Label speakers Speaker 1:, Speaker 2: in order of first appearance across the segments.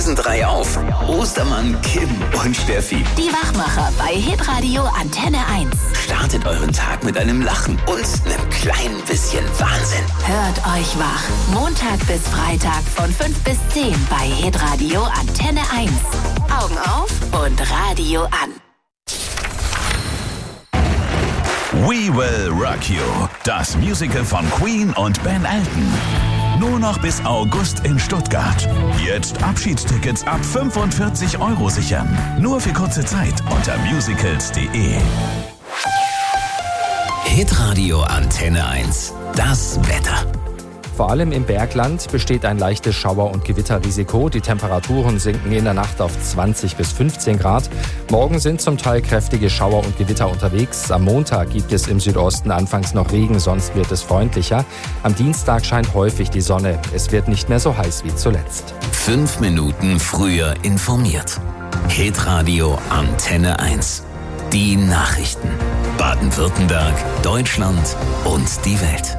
Speaker 1: diesen 3 auf: Ostermann, Kim und Steffi.
Speaker 2: Die Wachmacher bei Hitradio Antenne 1.
Speaker 1: Startet euren Tag mit einem Lachen und einem kleinen bisschen Wahnsinn.
Speaker 2: Hört euch wach. Montag bis Freitag von 5 bis 10 bei Hitradio Antenne 1. Augen auf und Radio an.
Speaker 3: We Will Rock You, das Musical von Queen und Ben Elton. Nur noch bis August in Stuttgart. Jetzt Abschiedstickets ab 45 € sichern. Nur für kurze Zeit unter musicals.de.
Speaker 1: Hitradio Antenne 1. Das Wetter.
Speaker 4: Vor allem im Bergland besteht ein leichtes Schauer- und Gewitterrisiko. Die Temperaturen sinken in der Nacht auf 20 bis 15 Grad. Morgen sind zum Teil kräftige Schauer und Gewitter unterwegs. Am Montag gibt es im Südosten anfangs noch Regen, sonst wird es freundlicher. Am Dienstag scheint häufig die Sonne. Es wird nicht mehr so heiß wie zuletzt.
Speaker 1: 5 Minuten früher informiert. Hitradio Antenne 1. Die Nachrichten. Baden-Württemberg, Deutschland und die Welt.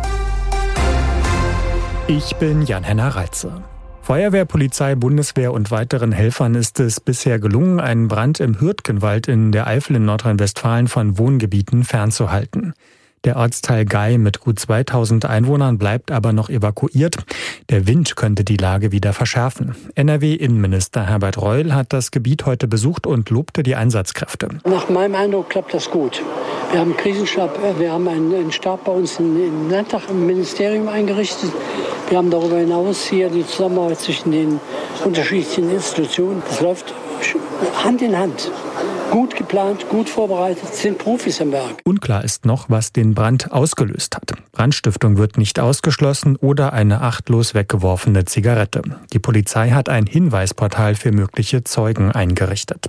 Speaker 5: Ich bin Jan-Henner Reitze. Feuerwehr, Polizei, Bundeswehr und weiteren Helfern ist es bisher gelungen, einen Brand im Hürtgenwald in der Eifel in Nordrhein-Westfalen von Wohngebieten fernzuhalten. Der Ortsteil Gei mit gut 2000 Einwohnern bleibt aber noch evakuiert. Der Wind könnte die Lage wieder verschärfen. NRW-Innenminister Herbert Reul hat das Gebiet heute besucht und lobte die Einsatzkräfte.
Speaker 6: Nach meinem Eindruck klappt das gut. Wir haben einen Krisenstab, wir haben einen Stab bei uns im Landtag, im Ministerium eingerichtet. Wir haben darüber hinaus hier die Zusammenarbeit zwischen den unterschiedlichen Institutionen. Das läuft Hand in Hand. Gut geplant, gut vorbereitet, sind Profis am Werk.
Speaker 5: Unklar ist noch, was den Brand ausgelöst hat. Brandstiftung wird nicht ausgeschlossen oder eine achtlos weggeworfene Zigarette. Die Polizei hat ein Hinweisportal für mögliche Zeugen eingerichtet.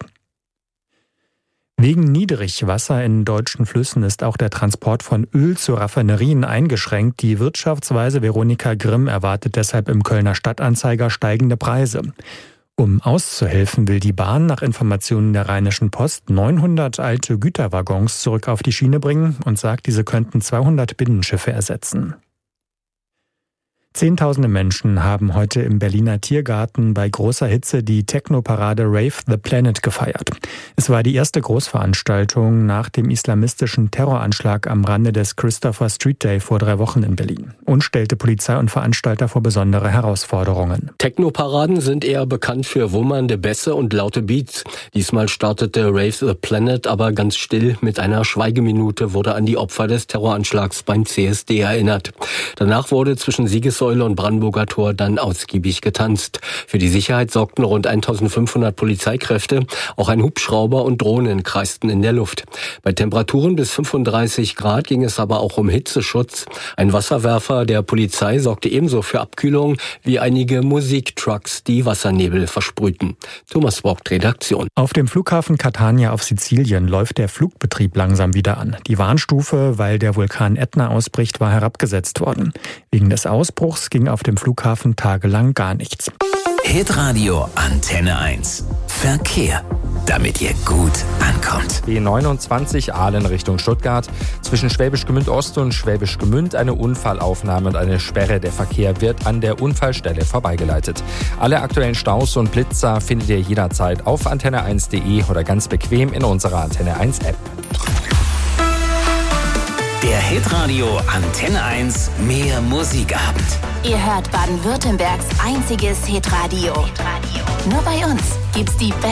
Speaker 5: Wegen Niedrigwasser in deutschen Flüssen ist auch der Transport von Öl zu Raffinerien eingeschränkt. Die Wirtschaftsweise Veronika Grimm erwartet deshalb im Kölner Stadtanzeiger steigende Preise. Um auszuhelfen, will die Bahn nach Informationen der Rheinischen Post 900 alte Güterwaggons zurück auf die Schiene bringen und sagt, diese könnten 200 Binnenschiffe ersetzen. Zehntausende Menschen haben heute im Berliner Tiergarten bei großer Hitze die Techno-Parade Rave the Planet gefeiert. Es war die erste Großveranstaltung nach dem islamistischen Terroranschlag am Rande des Christopher Street Day vor 3 Wochen in Berlin und stellte Polizei und Veranstalter vor besondere Herausforderungen.
Speaker 7: Techno-Paraden sind eher bekannt für wummernde Bässe und laute Beats. Diesmal startete Rave the Planet aber ganz still. Mit einer Schweigeminute wurde an die Opfer des Terroranschlags beim CSD erinnert. Danach wurde zwischen Siegessäule und Brandenburger Tor dann ausgiebig getanzt. Für die Sicherheit sorgten rund 1500 Polizeikräfte. Auch ein Hubschrauber und Drohnen kreisten in der Luft. Bei Temperaturen bis 35 Grad ging es aber auch um Hitzeschutz. Ein Wasserwerfer der Polizei sorgte ebenso für Abkühlung wie einige Musiktrucks, die Wassernebel versprühten. Thomas Vogt, Redaktion.
Speaker 5: Auf dem Flughafen Catania auf Sizilien läuft der Flugbetrieb langsam wieder an. Die Warnstufe, weil der Vulkan Ätna ausbricht, war herabgesetzt worden. Wegen des Ausbruchs ging auf dem Flughafen tagelang gar nichts.
Speaker 1: Hitradio Antenne 1. Verkehr, damit ihr gut ankommt.
Speaker 4: Die 29 Aalen Richtung Stuttgart. Zwischen Schwäbisch Gmünd Ost und Schwäbisch Gmünd eine Unfallaufnahme und eine Sperre. Der Verkehr wird an der Unfallstelle vorbeigeleitet. Alle aktuellen Staus und Blitzer findet ihr jederzeit auf antenne1.de oder ganz bequem in unserer Antenne 1 App.
Speaker 1: Der Hitradio Antenne 1 Mehr Musikabend.
Speaker 2: Ihr hört Baden-Württembergs einziges Hitradio. Nur bei uns gibt's die